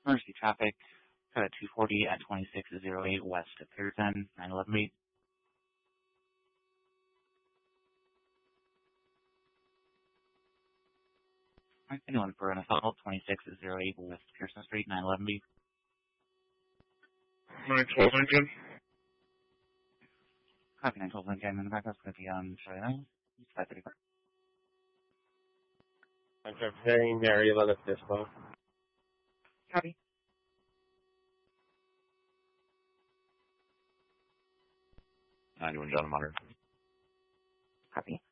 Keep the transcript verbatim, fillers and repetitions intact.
Emergency traffic, cut at two forty at twenty-six oh eight west of Pearson, nine eleven beat. Anyone for an assault, twenty-six oh eight west Pearson Street, nine eleven beat. nine twelve Lincoln. Copy nine twelve Lincoln, and the backup's going to be on Charlie nine. five thirty-four. I'm preparing area limit dispo. Copy. ninety-one John Monitor. Copy.